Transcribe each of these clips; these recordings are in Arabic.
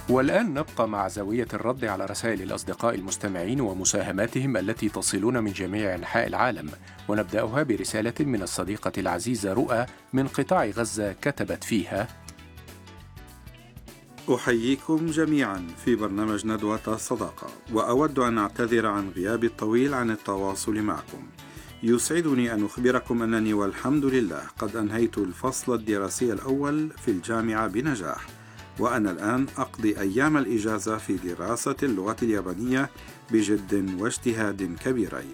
والآن نبقى مع زاوية الرد على رسائل الأصدقاء المستمعين ومساهماتهم التي تصلون من جميع أنحاء العالم، ونبدأها برسالة من الصديقة العزيزة رؤى من قطاع غزة كتبت فيها: أحييكم جميعا في برنامج ندوة الصداقة، وأود أن أعتذر عن غيابي الطويل عن التواصل معكم. يسعدني أن أخبركم أنني والحمد لله قد أنهيت الفصل الدراسي الأول في الجامعة بنجاح، وأنا الآن أقضي أيام الإجازة في دراسة اللغة اليابانية بجد واجتهاد كبيرين.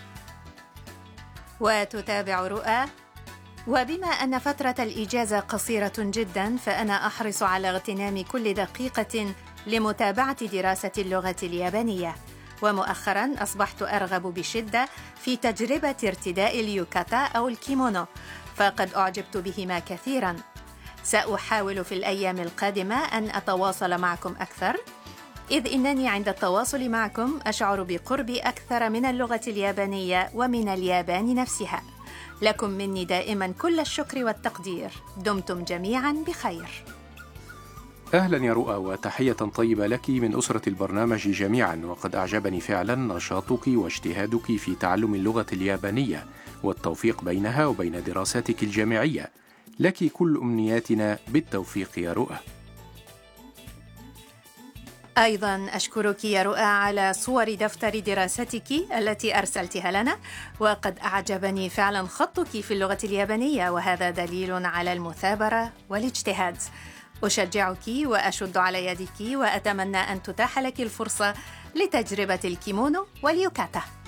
وتتابع رؤى: وبما أن فترة الإجازة قصيرة جدا، فأنا أحرص على اغتنام كل دقيقة لمتابعة دراسة اللغة اليابانية، ومؤخرا أصبحت أرغب بشدة في تجربة ارتداء اليوكاتا أو الكيمونو، فقد أعجبت بهما كثيرا. سأحاول في الأيام القادمة أن أتواصل معكم أكثر، إذ إنني عند التواصل معكم أشعر بقربي أكثر من اللغة اليابانية ومن اليابان نفسها. لكم مني دائما كل الشكر والتقدير. دمتم جميعا بخير. أهلا يا رؤى، وتحية طيبة لك من أسرة البرنامج جميعا، وقد أعجبني فعلا نشاطك واجتهادك في تعلم اللغة اليابانية والتوفيق بينها وبين دراساتك الجامعية. لك كل أمنياتنا بالتوفيق يا رؤى. أيضا أشكرك يا رؤى على صور دفتر دراستك التي أرسلتها لنا، وقد أعجبني فعلا خطك في اللغة اليابانية، وهذا دليل على المثابرة والاجتهاد. أشجعك وأشد على يدك، وأتمنى أن تتاح لك الفرصة لتجربة الكيمونو واليوكاتا.